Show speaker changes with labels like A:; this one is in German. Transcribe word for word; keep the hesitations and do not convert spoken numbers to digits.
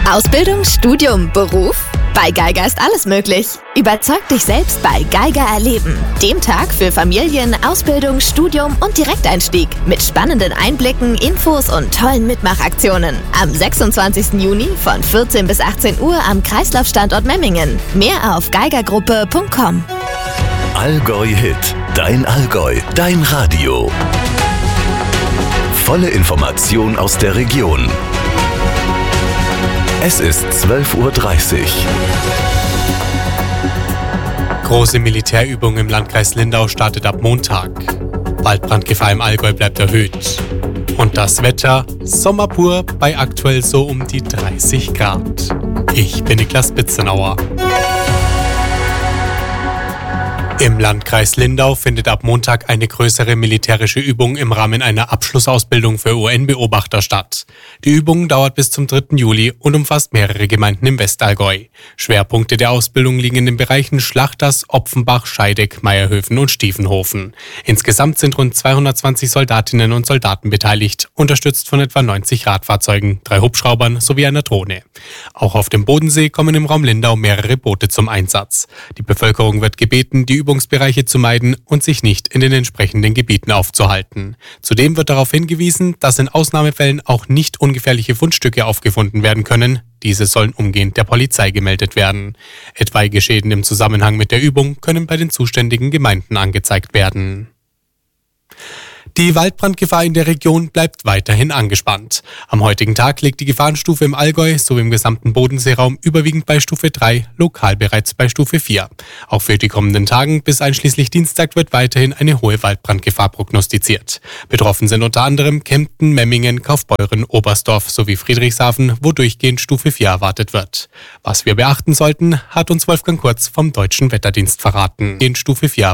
A: Ausbildung, Studium, Beruf? Bei Geiger ist alles möglich. Überzeug dich selbst bei Geiger Erleben. Dem Tag für Familien, Ausbildung, Studium und Direkteinstieg. Mit spannenden Einblicken, Infos und tollen Mitmachaktionen. Am sechsundzwanzigsten Juni von vierzehn bis achtzehn Uhr am Kreislaufstandort Memmingen. Mehr auf geigergruppe punkt com.
B: Allgäu Hit. Dein Allgäu. Dein Radio. Volle Information aus der Region. Es ist zwölf Uhr dreißig.
C: Große Militärübung im Landkreis Lindau startet ab Montag. Waldbrandgefahr im Allgäu bleibt erhöht. Und das Wetter, Sommer pur bei aktuell so um die dreißig Grad. Ich bin Niklas Bitzenauer. Im Landkreis Lindau findet ab Montag eine größere militärische Übung im Rahmen einer Abschlussausbildung für U N-Beobachter statt. Die Übung dauert bis zum dritten Juli und umfasst mehrere Gemeinden im Westallgäu. Schwerpunkte der Ausbildung liegen in den Bereichen Schlachters, Opfenbach, Scheideck, Meierhöfen und Stiefenhofen. Insgesamt sind rund zweihundertzwanzig Soldatinnen und Soldaten beteiligt, unterstützt von etwa neunzig Radfahrzeugen, drei Hubschraubern sowie einer Drohne. Auch auf dem Bodensee kommen im Raum Lindau mehrere Boote zum Einsatz. Die Bevölkerung wird gebeten, die Übungsbereiche zu meiden und sich nicht in den entsprechenden Gebieten aufzuhalten. Zudem wird darauf hingewiesen, dass in Ausnahmefällen auch nicht ungefährliche Fundstücke aufgefunden werden können. Diese sollen umgehend der Polizei gemeldet werden. Etwaige Schäden im Zusammenhang mit der Übung können bei den zuständigen Gemeinden angezeigt werden. Die Waldbrandgefahr in der Region bleibt weiterhin angespannt. Am heutigen Tag liegt die Gefahrenstufe im Allgäu sowie im gesamten Bodenseeraum überwiegend bei Stufe drei, lokal bereits bei Stufe vier. Auch für die kommenden Tagen bis einschließlich Dienstag wird weiterhin eine hohe Waldbrandgefahr prognostiziert. Betroffen sind unter anderem Kempten, Memmingen, Kaufbeuren, Oberstdorf sowie Friedrichshafen, wo durchgehend Stufe vier erwartet wird. Was wir beachten sollten, hat uns Wolfgang Kurz vom Deutschen Wetterdienst verraten. In Stufe vier